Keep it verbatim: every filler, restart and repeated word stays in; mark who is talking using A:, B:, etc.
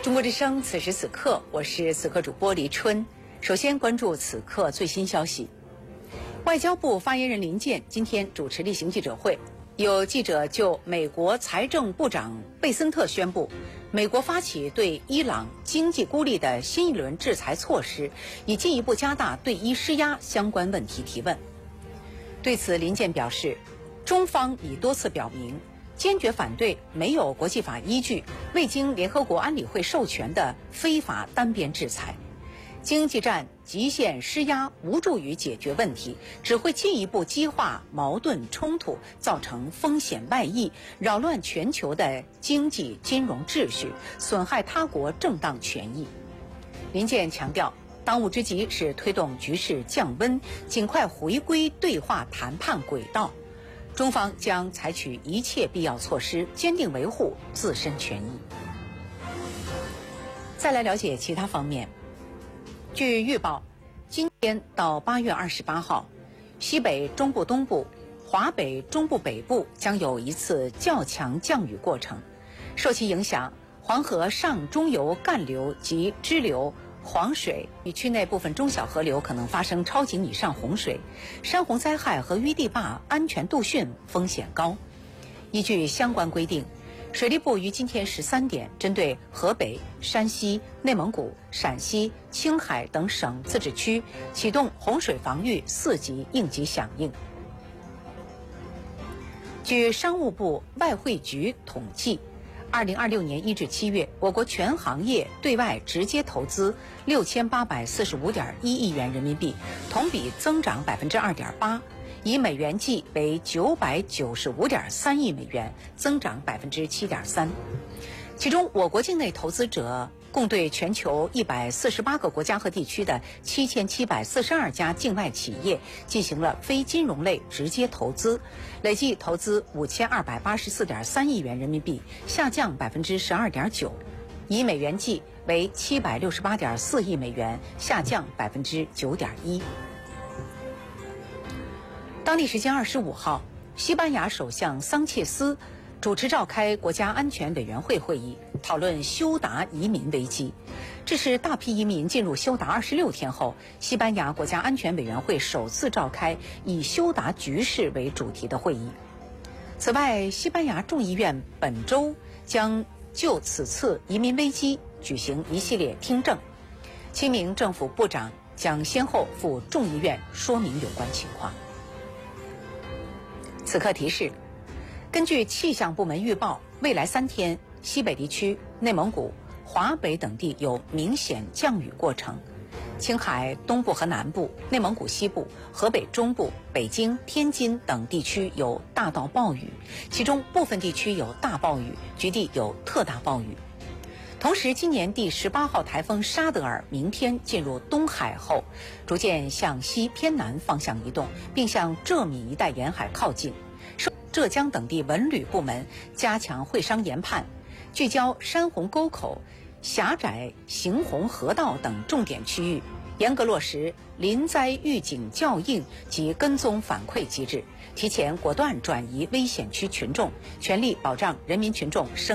A: 中国之声，此时此刻，我是此刻主播黎春。首先关注此刻最新消息。外交部发言人林健今天主持例行记者会，有记者就美国财政部长贝森特宣布，美国发起对伊朗经济孤立的新一轮制裁措施，以进一步加大对伊施压相关问题提问。对此，林健表示，中方已多次表明，坚决反对没有国际法依据、未经联合国安理会授权的非法单边制裁。经济战极限施压无助于解决问题，只会进一步激化矛盾冲突，造成风险外溢，扰乱全球的经济金融秩序，损害他国正当权益。林健强调，当务之急是推动局势降温，尽快回归对话谈判轨道。中方将采取一切必要措施，坚定维护自身权益。再来了解其他方面。据预报，今天到八月二十八号，西北中部东部、华北中部北部将有一次较强降雨过程。受其影响，黄河上中游干流及支流、黄水与区内部分中小河流可能发生超警以上洪水，山洪灾害和淤地坝安全度汛风险高。依据相关规定，水利部于今天十三点针对河北、山西、内蒙古、陕西、青海等省自治区启动洪水防御四级应急响应。据商务部外汇局统计，二零二六年一至七月，我国全行业对外直接投资六千八百四十五点一亿元人民币，同比增长百分之二点八，以美元计为九百九十五点三亿美元，增长百分之七点三。其中，我国境内投资者共对全球一百四十八个国家和地区的七千七百四十二家境外企业进行了非金融类直接投资，累计投资五千二百八十四点三亿元人民币，下降百分之十二点九，以美元计为七百六十八点四亿美元，下降百分之九点一。当地时间二十五号，西班牙首相桑切斯主持召开国家安全委员会会议，讨论休达移民危机。这是大批移民进入休达二十六天后，西班牙国家安全委员会首次召开以休达局势为主题的会议。此外，西班牙众议院本周将就此次移民危机举行一系列听证，七名政府部长将先后赴众议院说明有关情况。此刻提示，根据气象部门预报，未来三天西北地区、内蒙古、华北等地有明显降雨过程，青海东部和南部、内蒙古西部、河北中部、北京、天津等地区有大到暴雨，其中部分地区有大暴雨，局地有特大暴雨。同时，今年第十八号台风沙德尔明天进入东海后，逐渐向西偏南方向移动，并向浙闽一带沿海靠近。浙江等地文旅部门加强会商研判，聚焦山洪沟口、狭窄行洪河道等重点区域，严格落实临灾预警校应及跟踪反馈机制，提前果断转移危险区群众，全力保障人民群众生